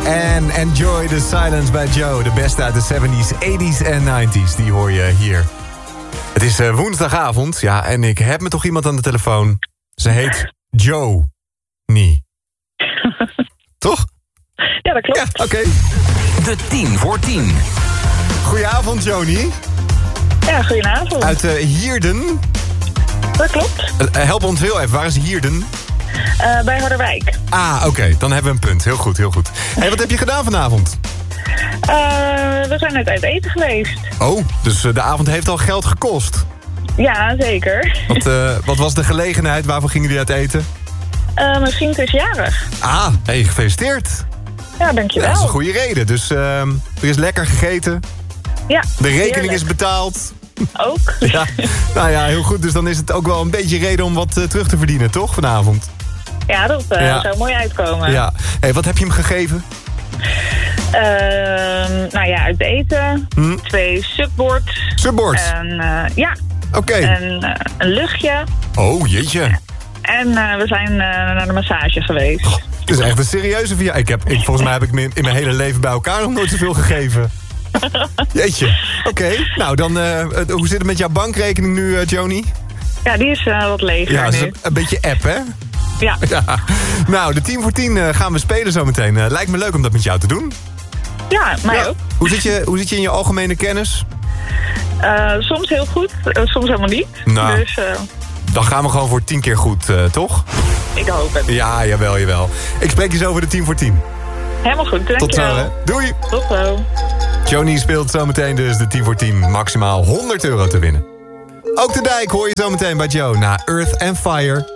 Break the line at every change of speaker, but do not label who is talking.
En Enjoy the Silence bij Joe. De beste uit de 70s, 80s en 90s. Die hoor je hier. Het is woensdagavond. Ja, en ik heb me toch iemand aan de telefoon. Ze heet Joe. Nee. Toch?
Ja, dat klopt.
Ja, oké.
De 10 voor 10.
Goedenavond, Joni.
Ja, goedenavond.
Uit Hierden.
Dat klopt.
Help ons heel even. Waar is Hierden?
Bij Harderwijk.
Ah, oké. Dan hebben we een punt. Heel goed, heel goed. Hey, wat heb je gedaan vanavond?
We zijn net uit eten geweest.
Oh, dus de avond heeft al geld gekost.
Ja, zeker.
Wat was de gelegenheid? Waarvoor gingen jullie uit eten?
Mijn vriend is jarig.
Ah, hey, gefeliciteerd.
Ja, dankjewel.
Ja, dat is een goede reden. Dus er is lekker gegeten.
Ja,
De rekening
heerlijk.
is betaald.
Ook.
Ja, nou ja, heel goed. Dus dan is het ook wel een beetje reden om wat terug te verdienen, toch, vanavond?
Ja, dat zou mooi uitkomen.
Ja. Hey, wat heb je hem gegeven?
Nou ja, uit eten. 2 subboards.
Subboards?
En ja.
Oké.
En een luchtje.
Oh, jeetje.
En we zijn naar de massage geweest.
Het is echt een serieuze verjaardag. Volgens mij heb ik in mijn hele leven bij elkaar nog nooit zoveel gegeven. Jeetje. Oké. Nou, dan hoe zit het met jouw bankrekening nu, Joni?
Ja, die is wat leger
Ja,
nu.
een beetje app, hè?
Ja.
Ja. Nou, de 10 voor 10 gaan we spelen zometeen. Lijkt me leuk om dat met jou te doen.
Ja, mij ook.
Hoe zit je in je algemene kennis?
Soms heel goed, soms helemaal niet.
Nou.
Dus
Dan gaan we gewoon voor 10 keer goed, toch?
ik hoop het.
Ja, jawel. Ik spreek je zo over de 10 voor 10.
Helemaal goed, dankjewel.
Tot zo, hè. Doei!
Tot zo.
Joni speelt zometeen dus de 10 voor 10. Maximaal €100 te winnen. Ook de Dijk hoor je zometeen bij Joe na Earth and Fire.